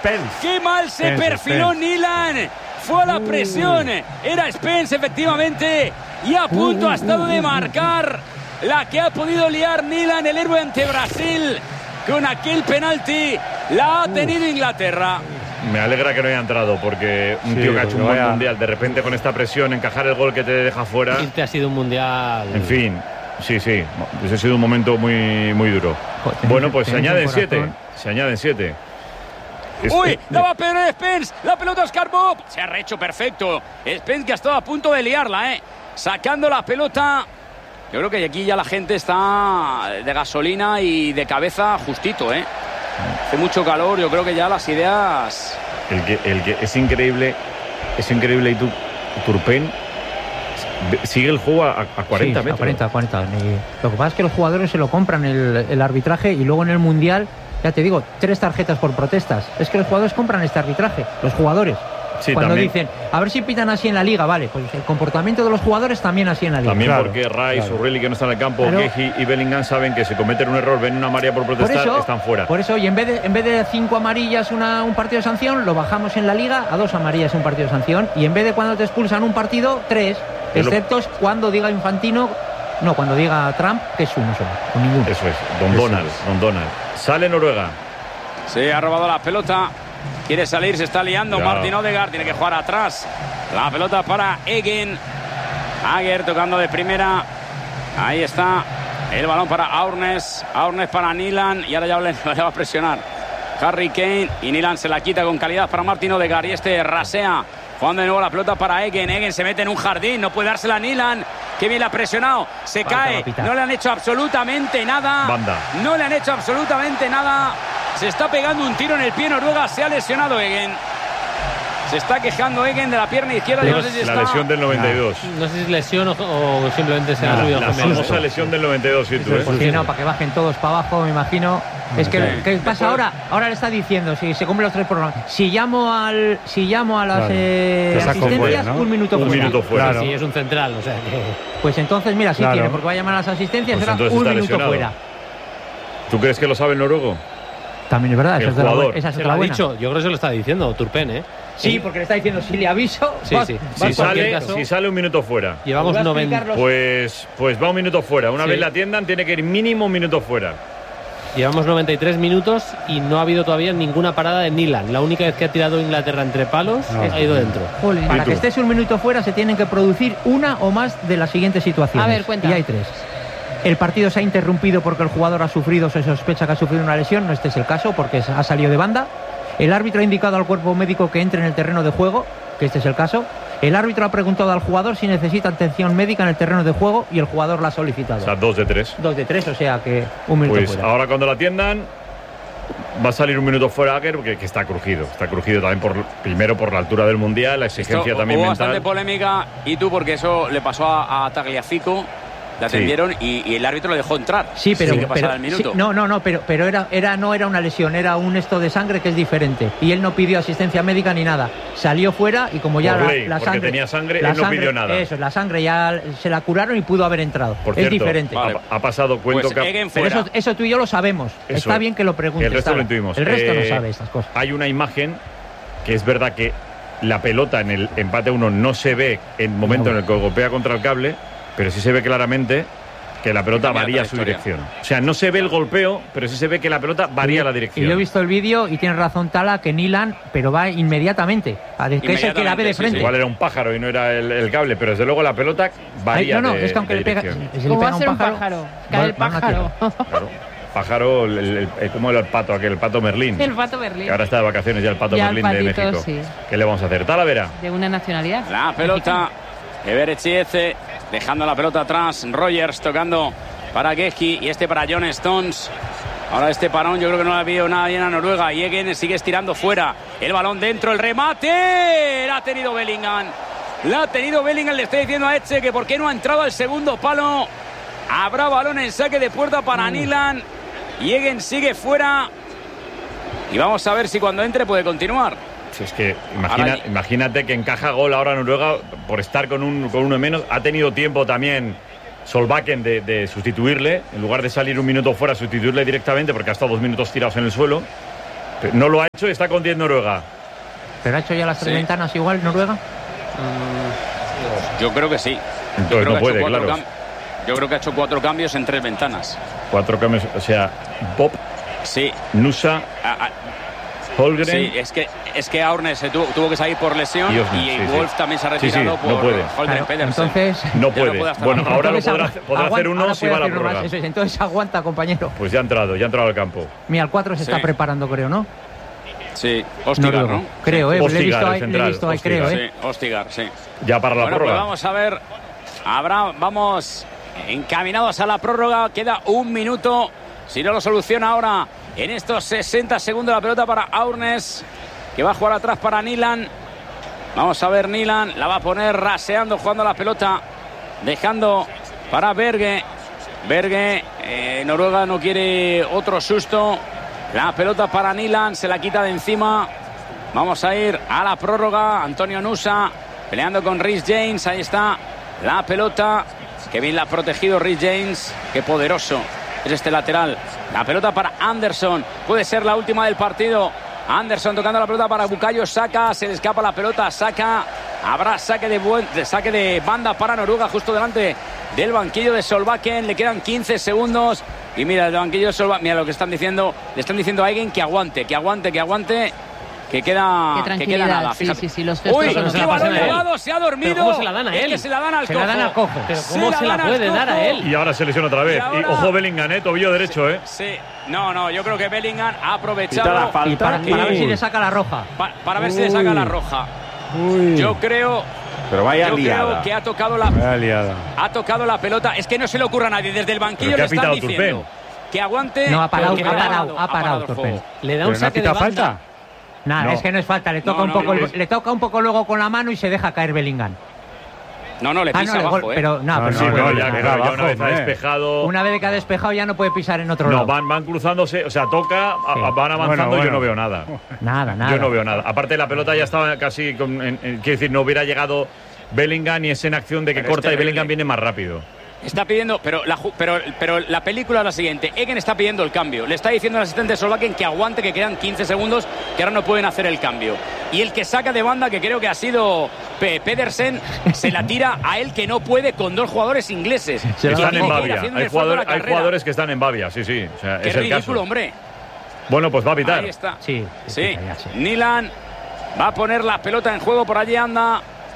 Spence. ¡Qué mal se perfiló Nilan! Fue a la presión. Era Spence, efectivamente. Y a punto ha estado de marcar la que ha podido liar Nilan, el héroe ante Brasil. Con aquel penalti la ha tenido Inglaterra. Me alegra que no haya entrado, porque un tío que ha hecho un buen mundial, de repente con esta presión, encajar el gol que te deja fuera. Te ha sido un mundial. En fin, sí. Ese ha sido un momento muy, muy duro. Bueno, pues se añaden 7. Se añaden 7. ¡Uy! ¡La va a perder Spence! ¡La pelota Oscar Bob! Se ha rehecho perfecto. Spence que ha estado a punto de liarla, sacando la pelota. Yo creo que aquí ya la gente está de gasolina y de cabeza justito, Hace mucho calor, yo creo que ya las ideas... El que es increíble y tú, Turpin, sigue el juego a 40 metros. A 40. Lo que pasa es que los jugadores se lo compran el arbitraje y luego en el Mundial, ya te digo, 3 tarjetas por protestas. Es que los jugadores compran este arbitraje, los jugadores. Sí, cuando también dicen, a ver si pitan así en la Liga, vale, pues el comportamiento de los jugadores también así en la Liga. También porque Rice, O'Reilly, que no está en el campo, Geji y Bellingham saben que si cometen un error, ven una amarilla por protestar, están fuera. Por eso, y en vez de 5 amarillas un partido de sanción, lo bajamos en la Liga a 2 amarillas un partido de sanción, y en vez de cuando te expulsan un partido, 3, excepto cuando diga Infantino, no, cuando diga Trump, que es uno solo, con ninguno. Eso es, Don Donald. Sale Noruega. Se ha robado la pelota. Quiere salir, se está liando. Martin Odegaard tiene que jugar atrás. La pelota para Eggen. Ager tocando de primera. Ahí está el balón para Aurnes. Aurnes para Nilan. Y ahora ya le va a presionar Harry Kane. Y Nilan se la quita con calidad para Martin Odegaard. Y rasea. Jugando de nuevo la pelota para Eggen. Eggen se mete en un jardín. No puede dársela a Nilan. Qué bien la ha presionado. Se cae. No le han hecho absolutamente nada. No le han hecho absolutamente nada. Se está pegando un tiro en el pie Noruega. Se ha lesionado Eggen. Se está quejando Eggen de la pierna izquierda. No sé si la lesión del 92. No sé si es lesión o simplemente se ha subido. La famosa lesión del 92, sí, tú. Sí, no, para que bajen todos para abajo, me imagino. Es que, ¿qué pasa ahora? Ahora le está diciendo, si se cumplen los 3 programas, si llamo a las asistencias, ¿no? un minuto fuera. Claro. Sí, es un central, o sea que... Pues entonces, mira, si tiene, porque va a llamar a las asistencias, pues será un minuto fuera. ¿Tú crees que lo sabe el noruego? También es verdad, esa es otra buena. Yo creo que se lo está diciendo Turpin, Sí, porque le está diciendo, si le aviso... Si sale un minuto fuera. Llevamos 90. Pues va un minuto fuera. Una vez la atiendan, tiene que ir mínimo un minuto fuera. Llevamos 93 minutos y no ha habido todavía ninguna parada de Nilan. La única vez que ha tirado Inglaterra entre palos ha ido dentro. Para que estés un minuto fuera se tienen que producir una o más de las siguientes situaciones. A ver, cuenta. Y hay 3. El partido se ha interrumpido porque el jugador ha sufrido, se sospecha que ha sufrido una lesión. No, este es el caso porque ha salido de banda. El árbitro ha indicado al cuerpo médico que entre en el terreno de juego, que este es el caso. El árbitro ha preguntado al jugador si necesita atención médica en el terreno de juego y el jugador la ha solicitado. O sea, 2 de 3. 2 de 3, o sea que un minuto fuera. Ahora cuando la atiendan va a salir un minuto fuera Ager, porque está crujido. Está crujido también primero por la altura del Mundial, la exigencia también hubo mental. Bastante polémica, y tú, porque eso le pasó a Tagliafico. Le atendieron y el árbitro lo dejó entrar. Sí, pero que pasara el minuto. Pero no era una lesión, era un esto de sangre que es diferente. Y él no pidió asistencia médica ni nada. Salió fuera y como ya la sangre tenía sangre, él no pidió nada. Eso, la sangre ya se la curaron y pudo haber entrado. Por cierto, es diferente. Ha pasado cuento que pero eso tú y yo lo sabemos. Está bien que lo preguntes. El resto lo intuimos. El resto no sabe estas cosas. Hay una imagen que es verdad que la pelota en el empate 1 no se ve en el momento en el que golpea contra el cable, pero sí se ve claramente que la pelota varía su dirección. O sea, no se ve el golpeo, pero sí se ve que la pelota varía la dirección. Y yo he visto el vídeo y tiene razón Tala, que Nilan, pero va inmediatamente. Que es el que la ve de frente. Igual era un pájaro y no era el cable, pero desde luego la pelota varía es que aunque le pega un pájaro. Cae el pájaro. Claro. Pájaro, como el pato aquel, el pato Merlín. El pato Merlín. Que ahora está de vacaciones ya el pato Merlín de México. Sí. ¿Qué le vamos a hacer? Talavera. De una nacionalidad. La pelota. Everett dejando la pelota atrás. Rogers tocando para Geji y para John Stones. Ahora este parón yo creo que no ha habido nada bien a Noruega. Y Eggen sigue estirando fuera. El balón dentro, el remate. La ha tenido Bellingham. Le está diciendo a Etche que por qué no ha entrado al segundo palo. Habrá balón en saque de puerta para Nilan. Y Eggen sigue fuera. Y vamos a ver si cuando entre puede continuar. Es que imagínate que encaja gol ahora Noruega por estar con uno menos. Ha tenido tiempo también Solbakken de sustituirle. En lugar de salir un minuto fuera, sustituirle directamente porque ha estado 2 minutos tirados en el suelo. No lo ha hecho y está con 10 Noruega. ¿Pero ha hecho ya las 3 ventanas igual Noruega? Yo creo que sí. Entonces no puede, claro. Yo creo que ha hecho 4 cambios en 3 ventanas. 4 cambios, o sea, Bob, sí, Nusa, Holgren. Sí, es que Aurnes tuvo que salir por lesión y Wolf también se ha retirado por Holgren Pedersen. Entonces no puede. Bueno, ahora podrá hacer uno si va a la prórroga. Entonces aguanta, compañero. Pues ya ha entrado al campo. Mira, el 4 se está preparando, creo, ¿no? Sí, Ostigar, ¿no? Creo, Ostigar, le he visto ahí, creo, Sí, Ostigar, sí. Ya para la prórroga. Pues vamos a ver. Vamos encaminados a la prórroga. Queda 1 minuto. Si no lo soluciona ahora en estos 60 segundos, la pelota para Aurnes, que va a jugar atrás para Nilan. Vamos a ver, Nilan la va a poner raseando, jugando la pelota, dejando para Berge. Noruega no quiere otro susto. La pelota para Nilan, se la quita de encima. Vamos a ir a la prórroga. Antonio Nusa peleando con Rhys James. Ahí está la pelota. Qué bien la ha protegido Rhys James. Qué poderoso es este lateral. La pelota para Anderson. Puede ser la última del partido. Anderson tocando la pelota para Bukayo Saka. Se le escapa la pelota a Saka. Habrá saque de banda para Noruega justo delante del banquillo de Solbakken. Le quedan 15 segundos. Y mira, el banquillo de Solbakken, mira lo que están diciendo. Le están diciendo a Eggen que aguante. Que queda nada. Sí, los gestos. Uy, qué balón jugado, se ha dormido. ¿Cómo se la dan a él? Es que se la dan al cojo. Se la dan al cojo. Pero ¿cómo se la puede dar a él? Y ahora se lesiona otra vez. Y ojo Bellingham, tobillo derecho, Sí. No, yo creo que Bellingham ha aprovechado para ver si le saca la roja. Para ver si le saca la roja. Yo creo... Pero vaya liada. Creo que ha tocado la pelota. Es que no se le ocurra a nadie. Desde el banquillo le están diciendo que aguante. No, ha parado Turpen. Le da un saque de banda. ¿Falta? Nada, es que no es falta. Le toca un poco luego con la mano y se deja caer Bellingham. No, le pisa abajo, pero ya una vez ha despejado. Una vez que ha despejado ya no puede pisar en otro lado. No, van cruzándose, o sea, toca, van avanzando y yo no veo nada. Nada. Yo no veo nada. Aparte la pelota ya estaba casi, quiero decir, no hubiera llegado Bellingham y es en acción de que corta y Bellingham viene más rápido. Está pidiendo, pero la película es la siguiente. Eggen está pidiendo el cambio. Le está diciendo al asistente de Solbakken que aguante, que quedan 15 segundos, que ahora no pueden hacer el cambio. Y el que saca de banda, que creo que ha sido Pedersen, se la tira a él, que no puede con 2 jugadores ingleses. Están en Bavia. Hay jugadores que están en Bavia, sí. O sea, qué es el ridículo, caso. Hombre. Bueno, pues va a pitar. Ahí está. Sí. Nilan va a poner la pelota en juego, por allí anda.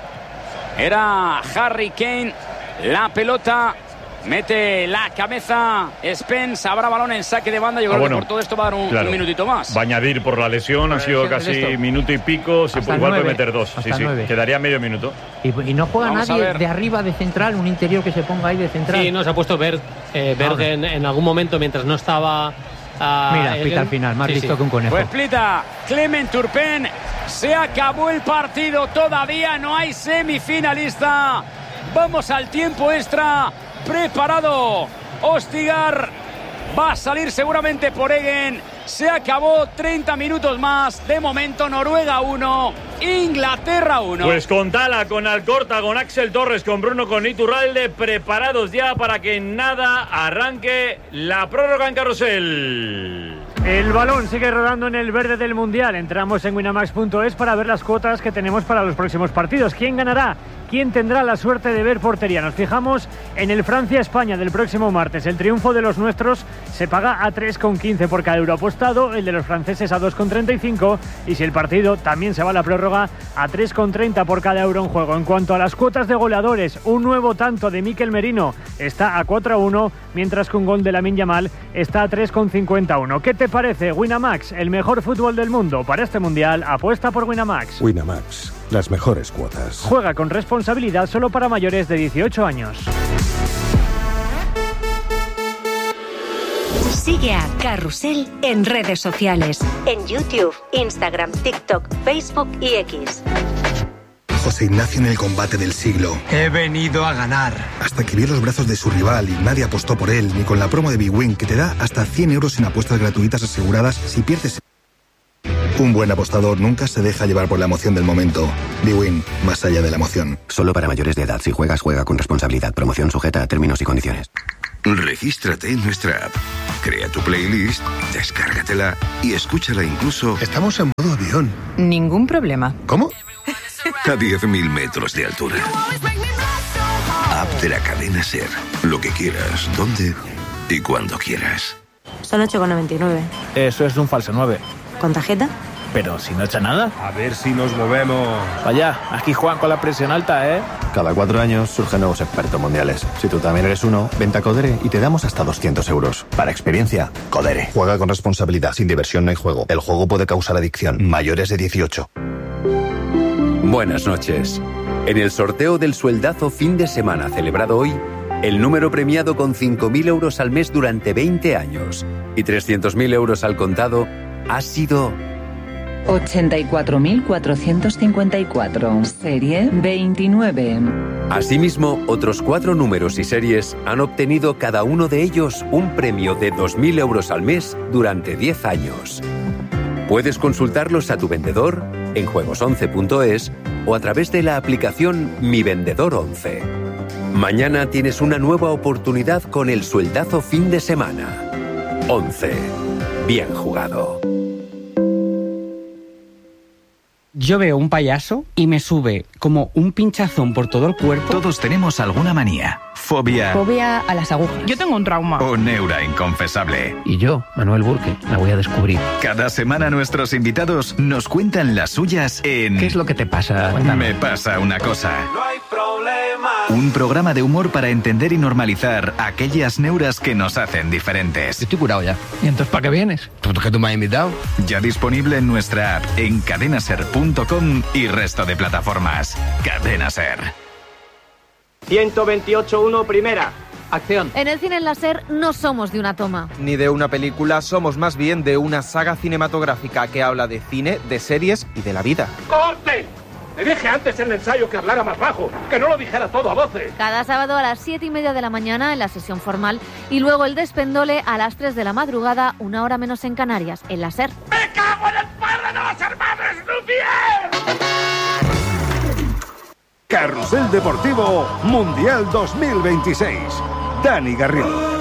Era Harry Kane. La pelota, mete la cabeza Spence, habrá balón en saque de banda. Yo creo que por todo esto va a dar un minutito más. Va a añadir por la lesión, han sido casi minuto y pico, igual puede meter 2. Sí, quedaría medio minuto. Y no juega nadie de arriba de central, un interior que se ponga ahí de central. Sí, se ha puesto Bergen en algún momento mientras no estaba... Mira, pita al final, más listo que un conejo. Pues pita Clement Turpen, se acabó el partido, todavía no hay semifinalista. Vamos al tiempo extra. Preparado Ostigar. Va a salir seguramente por Eggen. Se acabó, 30 minutos más. De momento Noruega 1, Inglaterra 1. Pues con Tala, con Alcorta, con Axel Torres, con Bruno, con Iturralde, preparados ya para que en nada arranque la prórroga en Carrusel. El balón sigue rodando en el verde del Mundial. Entramos en winamax.es para ver las cuotas que tenemos para los próximos partidos. ¿Quién ganará? ¿Quién tendrá la suerte de ver portería? Nos fijamos en el Francia-España del próximo martes. El triunfo de los nuestros se paga a 3,15 por cada euro apostado, el de los franceses a 2,35 y si el partido también se va a la prórroga a 3,30 por cada euro en juego. En cuanto a las cuotas de goleadores, un nuevo tanto de Mikel Merino está a 4,1, mientras que un gol de Lamine Yamal está a 3,51. ¿Qué te parece? Winamax, el mejor fútbol del mundo. Para este Mundial, apuesta por Winamax. Winamax, las mejores cuotas. Juega con responsabilidad solo para mayores de 18 años. Sigue a Carrusel en redes sociales. En YouTube, Instagram, TikTok, Facebook y X. José Ignacio en el combate del siglo. He venido a ganar. Hasta que vio los brazos de su rival y nadie apostó por él, ni con la promo de bwin, que te da hasta 100 euros en apuestas gratuitas aseguradas si pierdes. Un buen apostador nunca se deja llevar por la emoción del momento. bwin, más allá de la emoción. Solo para mayores de edad. Si juegas, juega con responsabilidad. Promoción sujeta a términos y condiciones. Regístrate en nuestra app. Crea tu playlist, descárgatela y escúchala incluso... Estamos en modo avión. Ningún problema. ¿Cómo? A 10.000 metros de altura. App de la cadena SER. Lo que quieras, donde y cuando quieras. Son 8,99. Eso es un falso 9. ¿Con tarjeta? Pero si no echa nada. A ver si nos movemos. Vaya, aquí juegan con la presión alta, ¿eh? Cada 4 años surgen nuevos expertos mundiales. Si tú también eres uno, vente a Codere y te damos hasta 200 euros. Para experiencia, Codere. Juega con responsabilidad. Sin diversión no hay juego. El juego puede causar adicción. Mayores de 18. Buenas noches. En el sorteo del sueldazo fin de semana celebrado hoy, el número premiado con 5.000 euros al mes durante 20 años y 300.000 euros al contado ha sido... 84.454, serie 29. Asimismo, otros 4 números y series han obtenido cada uno de ellos un premio de 2.000 euros al mes durante 10 años. Puedes consultarlos a tu vendedor, en juegos11.es o a través de la aplicación Mi Vendedor 11. Mañana tienes una nueva oportunidad con el sueldazo fin de semana. 11. Bien jugado. Yo veo un payaso y me sube como un pinchazón por todo el cuerpo. Todos tenemos alguna manía. Fobia. Fobia a las agujas. Yo tengo un trauma. O neura inconfesable. Y yo, Manuel Burke, la voy a descubrir. Cada semana nuestros invitados nos cuentan las suyas en... ¿Qué es lo que te pasa? Cuéntame. Me pasa una cosa. No hay problema. Un programa de humor para entender y normalizar aquellas neuras que nos hacen diferentes. Estoy curado ya. ¿Y entonces para qué vienes? ¿Por qué tú me has invitado? Ya disponible en nuestra app, en cadenaser.com y resto de plataformas. Cadena Ser. 128.1 primera. Acción. En el cine en la SER no somos de una toma. Ni de una película, somos más bien de una saga cinematográfica que habla de cine, de series y de la vida. ¡Corte! Le dije antes en el ensayo que hablara más bajo, que no lo dijera todo a voces. Cada sábado a las 7:30 de la mañana en la sesión formal y luego el despendole a las 3 de la madrugada, 1 hora menos en Canarias, en la SER. ¡Me cago en el padre de los hermanos Lumière! Carrusel Deportivo Mundial 2026. Dani Garrido.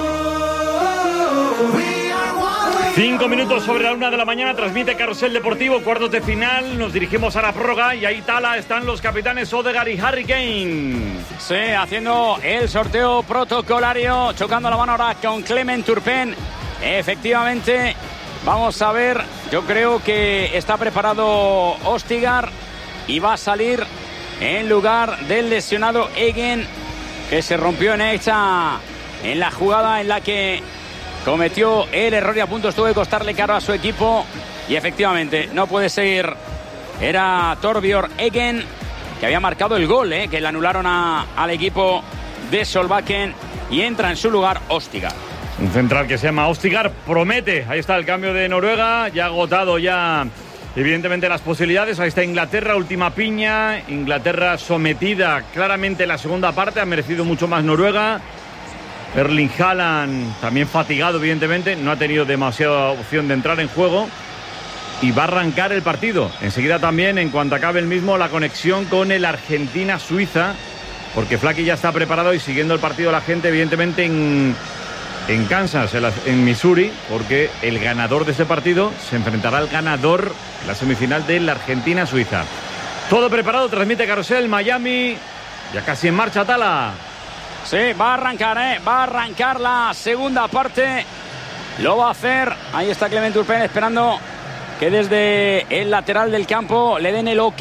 5 minutos sobre la 1 de la mañana, transmite Carrusel Deportivo, cuartos de final, nos dirigimos a la prórroga y ahí están los capitanes Odegaard y Harry Kane. Sí, haciendo el sorteo protocolario, chocando la mano ahora con Clement Turpin. Efectivamente, vamos a ver, yo creo que está preparado Østigård y va a salir en lugar del lesionado Eggen, que se rompió en la jugada en la que cometió el error y a punto estuvo de costarle caro a su equipo. Y efectivamente, no puede seguir. Era Torbjørn Eggen, que había marcado el gol, que le anularon al equipo de Solbakken. Y entra en su lugar Østigård. Un central que se llama Østigård, promete. Ahí está el cambio de Noruega, ya agotado evidentemente las posibilidades. Ahí está Inglaterra, última piña. Inglaterra sometida claramente en la segunda parte, ha merecido mucho más Noruega. Erling Haaland también fatigado, evidentemente, no ha tenido demasiada opción de entrar en juego y va a arrancar el partido. Enseguida también, en cuanto acabe el mismo, la conexión con el Argentina-Suiza, porque Flaky ya está preparado y siguiendo el partido la gente, evidentemente, en Kansas, en Missouri, porque el ganador de ese partido se enfrentará al ganador en la semifinal de la Argentina-Suiza. Todo preparado, transmite Carrusel, Miami, ya casi en marcha Tala. Sí, va a arrancar la segunda parte. Lo va a hacer. Ahí está Clement Turpin esperando que desde el lateral del campo le den el ok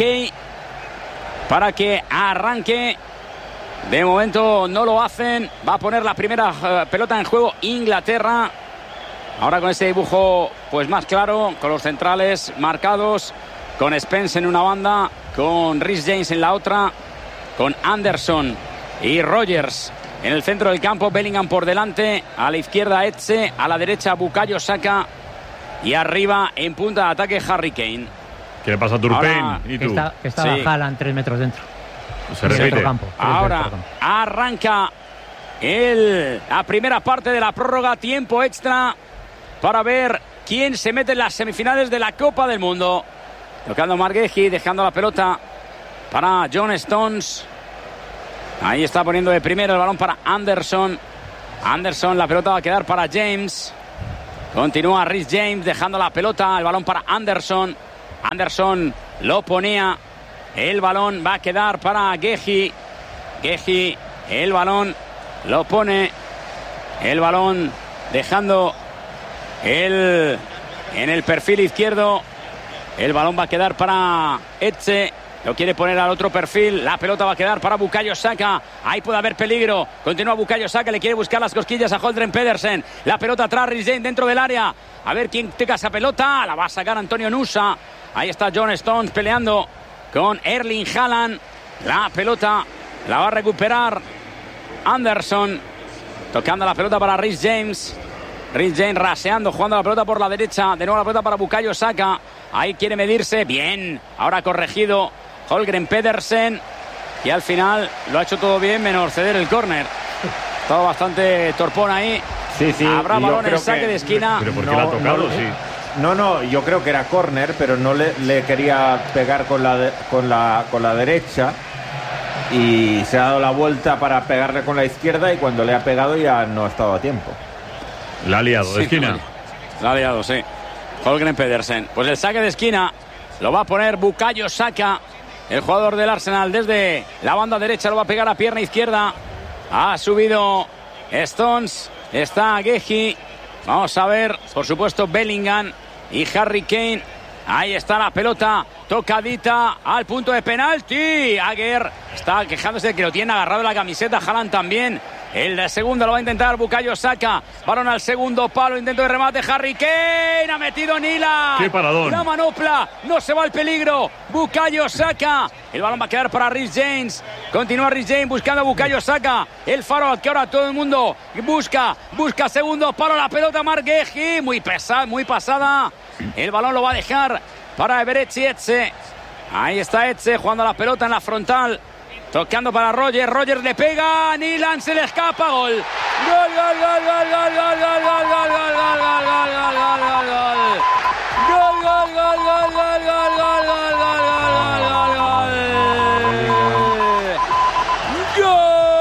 para que arranque. De momento no lo hacen. Va a poner la primera pelota en juego Inglaterra. Ahora con ese dibujo pues más claro, con los centrales marcados, con Spence en una banda, con Reece James en la otra, con Anderson y Rogers en el centro del campo, Bellingham por delante, a la izquierda Etze, a la derecha Bukayo Saka y arriba en punta de ataque Harry Kane. ¿Qué le pasa a Turpin? ¿Y tú? Que estaba Haaland 3 metros dentro. Se repite. Ahora arranca la primera parte de la prórroga, tiempo extra para ver quién se mete en las semifinales de la Copa del Mundo. Tocando Margueji, dejando la pelota para John Stones. Ahí está poniendo de primero el balón para Anderson. La pelota va a quedar para James. Continúa Rhys James dejando la pelota. El balón para Anderson. Anderson lo ponía. El balón va a quedar para Guehi. Guehi, el balón lo pone. El balón dejando en el perfil izquierdo. El balón va a quedar para Etxe. Lo quiere poner al otro perfil. La pelota va a quedar para Bukayo Saka. Ahí puede haber peligro. Continúa Bukayo Saka. Le quiere buscar las cosquillas a Holdren Pedersen. La pelota atrás. Rhys James dentro del área. A ver quién toca esa pelota. La va a sacar Antonio Nusa. Ahí está John Stones peleando con Erling Haaland. La pelota la va a recuperar Anderson. Tocando la pelota para Rhys James. Rhys James raseando, jugando la pelota por la derecha. De nuevo la pelota para Bukayo Saka. Ahí quiere medirse. Bien. Ahora corregido Holgren Pedersen. Y al final lo ha hecho todo bien, menos ceder el córner. Todo bastante torpón ahí. Sí. Habrá balón en saque de esquina. ¿Pero por qué la ha tocado? Sí. No, yo creo que era córner, pero no le quería pegar con la derecha. Y se ha dado la vuelta para pegarle con la izquierda y cuando le ha pegado ya no ha estado a tiempo. La ha liado de esquina. La ha liado, sí. Holgren Pedersen. Pues el saque de esquina lo va a poner Bukayo Saka, el jugador del Arsenal. Desde la banda derecha lo va a pegar a pierna izquierda. Ha subido Stones. Está Guehi. Vamos a ver, por supuesto, Bellingham y Harry Kane. Ahí está la pelota tocadita al punto de penalti. Aguer está quejándose de que lo tiene agarrado la camiseta. Haaland también. El de segundo lo va a intentar Bukayo Saka. Balón al segundo palo. Intento de remate. Harry Kane. Ha metido Nila. ¡Qué paradón! La manopla. No se va el peligro. Bukayo Saka. El balón va a quedar para Rhys James. Continúa Rhys James buscando a Bukayo Saka. El faro que ahora todo el mundo busca segundo palo. La pelota Marc Guehi. Muy pasada. El balón lo va a dejar para Eberechi Etxe. Ahí está Etxe jugando la pelota en la frontal. Tocando para Roger. Roger le pega. Nilan se le escapa. Gol. Gol, gol, gol, gol, gol, gol, gol, gol, gol, gol, gol, gol, gol, gol, gol, gol. Gol, gol, gol, gol, gol, gol, gol, gol, gol, gol, gol.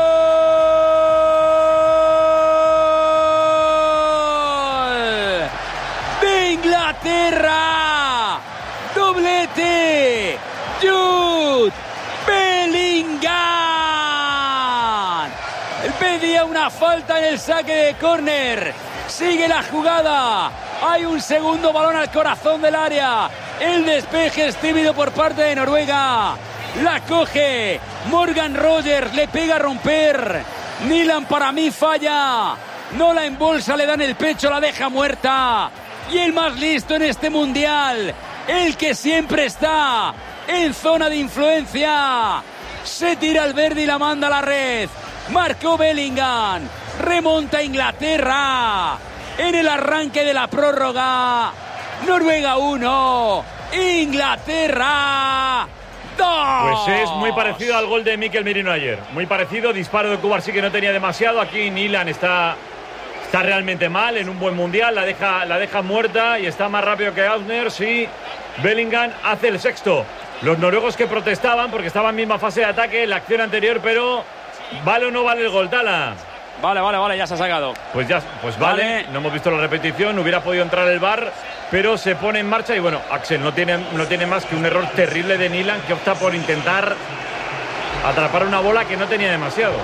Gol de Inglaterra. Doblete. Jude Bellingham. Pedía una falta en el saque de córner. Sigue la jugada. Hay un segundo balón al corazón del área. El despeje es tímido por parte de Noruega. La coge Morgan Rogers. Le pega a romper. Nilan para mí falla. No la embolsa, le dan el pecho, la deja muerta. Y el más listo en este mundial. El que siempre está en zona de influencia. Se tira al verde y la manda a la red. Marcó Bellingham. Remonta Inglaterra. En el arranque de la prórroga. Noruega 1. Inglaterra 2. Pues es muy parecido al gol de Mikel Merino ayer. Muy parecido. Disparo de Kubar sí que no tenía demasiado. Aquí Nilan está realmente mal en un buen mundial. La deja muerta y está más rápido que Ausner. Sí. Bellingham hace el sexto. Los noruegos que protestaban porque estaban en misma fase de ataque en la acción anterior, pero ¿vale o no vale el gol, Tala? Vale, ya se ha sacado. Pues vale. No hemos visto la repetición, hubiera podido entrar el VAR, pero se pone en marcha y bueno, Axel no tiene más que un error terrible de Nilan, que opta por intentar atrapar una bola que no tenía demasiado.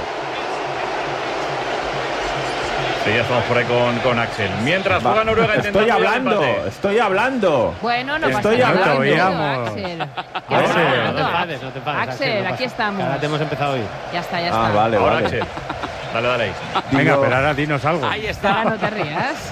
Sí, ya estamos por ahí con Axel. Mientras juega Noruega intentando Estoy hablando. Bueno, no estoy pasa nada. hablando. Axel. No te enfades. Axel, aquí estamos. Ahora te hemos empezado hoy. Ya está. Vale. Axel. Dale ahí. Venga, pero ahora dinos algo. Ahí está. Ahora no te rías.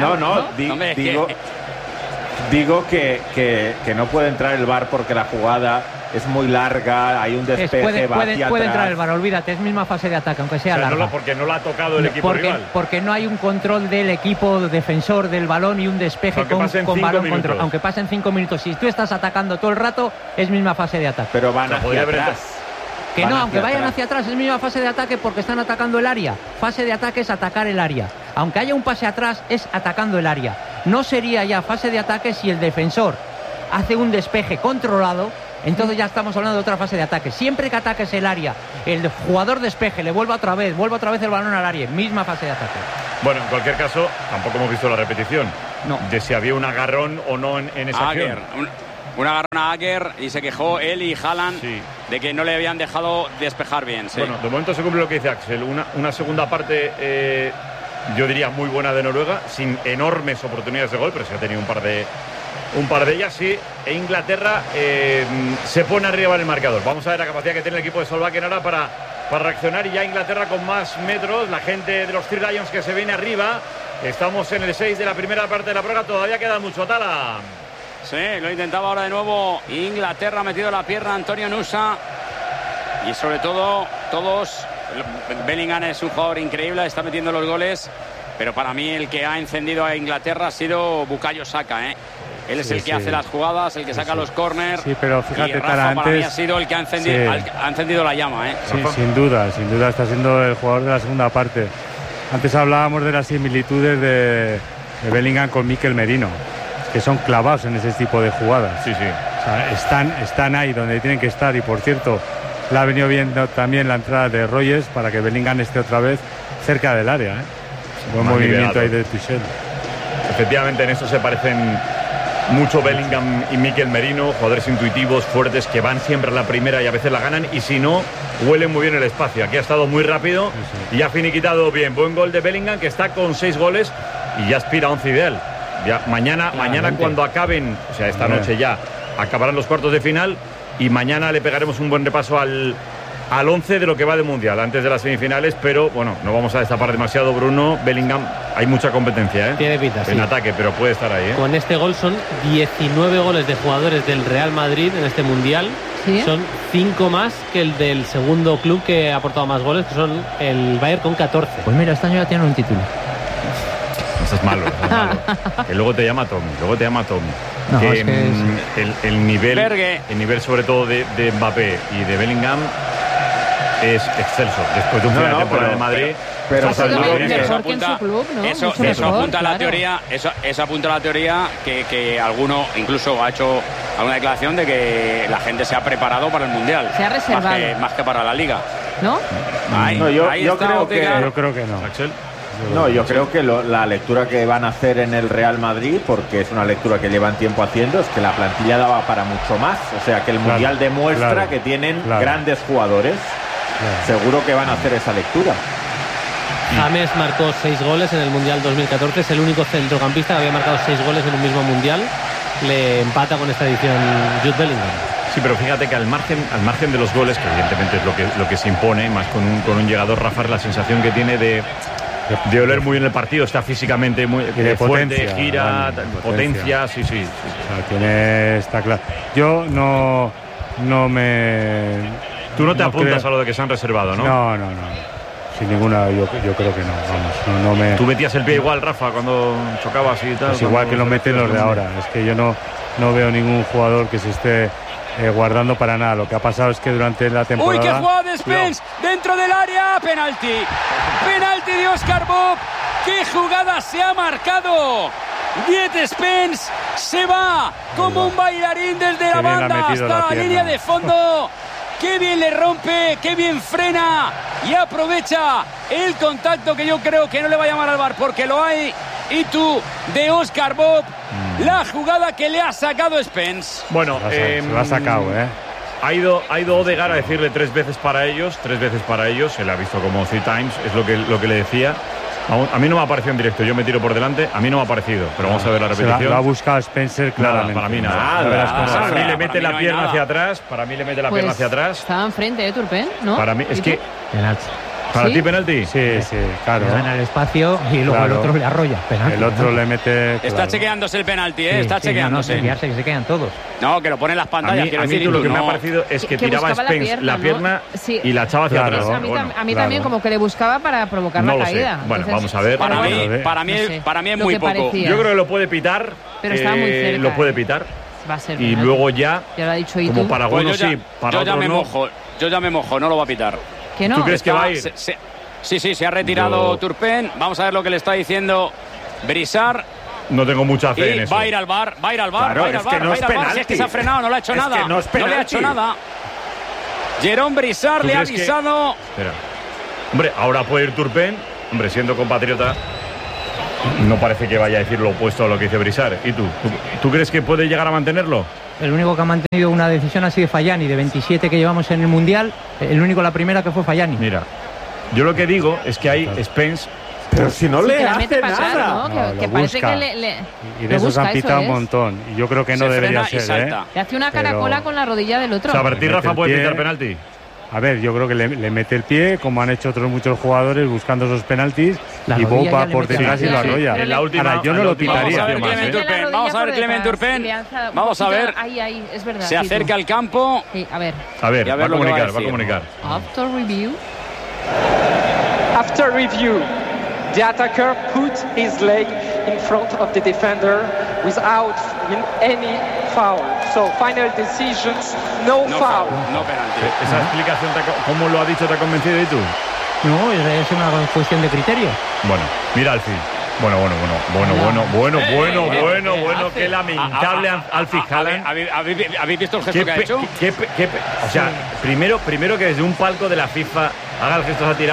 Digo que no puede entrar el VAR porque la jugada es muy larga, hay un despeje, puede entrar el VAR, olvídate, es misma fase de ataque, aunque sea larga. Porque no la ha tocado el equipo rival. Porque no hay un control del equipo defensor del balón y un despeje con balón control. Aunque pasen 5 minutos, si tú estás atacando todo el rato, es misma fase de ataque. Pero van hacia atrás. Que no, aunque vayan hacia atrás, es misma fase de ataque porque están atacando el área. Fase de ataque es atacar el área. Aunque haya un pase atrás, es atacando el área. No sería ya fase de ataque si el defensor hace un despeje controlado. Entonces ya estamos hablando de otra fase de ataque. Siempre que ataques el área, el jugador despeje, le vuelva otra vez el balón al área, misma fase de ataque. Bueno, en cualquier caso, tampoco hemos visto la repetición. No. De si había un agarrón o no en esa acción. Un agarrón a Agger y se quejó él y Haaland de que no le habían dejado despejar bien. Sí. Bueno, de momento se cumple lo que dice Axel. Una segunda parte, yo diría, muy buena de Noruega, sin enormes oportunidades de gol, pero sí ha tenido un par de ellas, sí. E Inglaterra se pone arriba en el marcador. Vamos a ver la capacidad que tiene el equipo de Solbakken ahora para reaccionar. Y ya Inglaterra con más metros. La gente de los Three Lions que se viene arriba. Estamos en el 6 de la primera parte de la prueba. Todavía queda mucho, Tala. Sí, lo intentaba ahora de nuevo Inglaterra, ha metido la pierna Antonio Nusa. Y sobre todo, todos. Bellingham es un jugador increíble, está metiendo los goles. Pero para mí el que ha encendido a Inglaterra ha sido Bukayo Saka, ¿eh? Él es el que hace las jugadas, el que saca los corners. Sí, pero fíjate, y Rafa, Tala, para antes mí ha sido el que ha encendido la llama, ¿eh? Sí, sin duda está siendo el jugador de la segunda parte. Antes hablábamos de las similitudes de Bellingham con Mikel Merino, que son clavados en ese tipo de jugadas. Sí. O sea, están ahí donde tienen que estar. Y por cierto, le ha venido viendo también la entrada de Rogers para que Bellingham esté otra vez cerca del área, ¿eh? Buen movimiento ahí de Tuchel. Efectivamente, en eso se parecen mucho Bellingham y Mikel Merino, jugadores intuitivos, fuertes, que van siempre a la primera y a veces la ganan, y si no, huelen muy bien el espacio. Aquí ha estado muy rápido y ha finiquitado bien. Buen gol de Bellingham, que está con 6 goles y ya aspira a 11 ideal. Ya, mañana cuando acaben, o sea, esta noche ya acabarán los cuartos de final, y mañana le pegaremos un buen repaso al 11 de lo que va de Mundial, antes de las semifinales. Pero bueno, no vamos a destapar demasiado, Bruno. Bellingham, hay mucha competencia, ¿eh? Tiene pinta, en ataque, pero puede estar ahí, ¿eh? Con este gol son 19 goles de jugadores del Real Madrid en este Mundial. ¿Sí? Son 5 más que el del segundo club que ha aportado más goles, que son el Bayern, con 14. Pues mira, este año ya tiene un título. Eso es malo. Que luego te llama Tommy. No, que, es que el nivel sobre todo de Mbappé y de Bellingham es excelso. Después de un final de temporada de Madrid. Pero ha sido mejor eso que en su club, ¿no? Eso Mucho mejor, apunta a la claro. teoría. Eso apunta a la teoría que alguno incluso ha hecho alguna declaración de que la gente se ha preparado para el Mundial. Se ha reservado. Más que para la Liga. ¿No? Yo creo que no. Axel. No, yo creo que la lectura que van a hacer en el Real Madrid, porque es una lectura que llevan tiempo haciendo, es que la plantilla daba para mucho más. O sea, que el Mundial demuestra que tienen grandes jugadores. Seguro que van a hacer esa lectura. James marcó 6 goles en el Mundial 2014. Es el único centrocampista que había marcado 6 goles en un mismo Mundial. Le empata con esta edición Jude Bellingham. Sí, pero fíjate que al margen de los goles, que evidentemente es lo que se impone, más con un llegador, Rafa, la sensación que tiene de oler muy bien el partido, está físicamente muy fuerte, gira, potencia, sí. O sea, tiene esta clase. Yo no me... Tú no te apuntas a lo de que se han reservado, ¿no? No. Sin ninguna, yo creo que no. Vamos, no me... Tú metías el pie igual, Rafa, cuando chocabas y tal. Pues igual que lo meten los de ahora. Es que yo no veo ningún jugador que se esté guardando para nada. Lo que ha pasado es que durante la temporada... ¡Uy, qué jugada de Spence! Dentro del área, penalti. Penalti de Oscar Bob. ¡Qué jugada se ha marcado! Diet Spence se va como un bailarín desde la banda hasta la línea de fondo. ¡Qué bien le rompe! ¡Qué bien frena! Y aprovecha el contacto, que yo creo que no le va a llamar al VAR porque lo hay. Y tú, de Oscar Bob, la jugada que le ha sacado Spence. Bueno, se lo ha sacado, ¿eh? Ha ido Odegaard a decirle 3 veces para ellos. Se le ha visto como 3 times, es lo que le decía. A mí no me ha parecido en directo, yo me tiro por delante, a mí no me ha parecido, pero vamos a ver la repetición. Lo ha buscado Spencer claramente. Para mí nada. Para mí le mete la pierna hacia atrás, Estaba enfrente de Turpin, ¿no? Para mí es que... Penalti. ¿Para ti penalti? Sí, claro. Le gana el espacio y luego el otro le arrolla. Penalti, el otro le mete... Está chequeándose el penalti, está chequeándose. No, que se quedan todos. No, que lo pone en las pantallas. A mí lo que me ha parecido es que tiraba Spence la pierna y la echaba hacia atrás. A mí también como que le buscaba para provocar la caída. Bueno, vamos a ver. Para mí es muy poco. Yo creo que lo puede pitar. Pero estaba muy cerca. Lo puede pitar. Va a ser y luego ya lo ha dicho como para algunos sí, para otros no. Yo ya me mojo, no lo va a pitar. ¿Que no? ¿Tú crees que va a ir? Sí, se ha retirado Turpin. Vamos a ver lo que le está diciendo Brisar. No tengo mucha fe en eso. Va a ir al bar. Claro, es que no es penalti. Es que se ha frenado, no le ha hecho nada. No le ha hecho nada. Jerome Brisar le ha avisado. Espera. Hombre, ahora puede ir Turpin. Hombre, siendo compatriota. No parece que vaya a decir lo opuesto a lo que dice Brisar. ¿Y tú? ¿Tú crees que puede llegar a mantenerlo? El único que ha mantenido una decisión ha sido Fayani. De 27 que llevamos en el Mundial, el único, la primera que fue Fayani. Mira, yo lo que digo es que hay Spence... Pero si no le hace pasar, nada. ¿no? Que parece que le y de esos han pitado un montón. Y yo creo que no debería ser, ¿eh? Le hace una caracola con la rodilla del otro. O sea, a partir Rafa puede pitar penalti. A ver, yo creo que le mete el pie, como han hecho otros muchos jugadores buscando esos penaltis, y Bob va por detrás y lo arrolla. En la última, ahora, yo no lo pitaría. Vamos a ver Clement Turpin. Vamos a ver. Ahí, es verdad. Se acerca al campo. Sí, a ver. A ver, va a comunicar. After review. After review, the attacker put his leg in front of the defender without any foul. So final decisions, no foul. No penalti. Esa explicación, ¿cómo lo ha dicho, te ha convencido y tú? No, es una cuestión de criterio. Bueno, mira Alfie. Bueno, qué lamentable Alfie Haaland. ¿Habéis visto el gesto que ha hecho? O sea, primero que desde un palco de la FIFA haga el gesto, se ha tirado.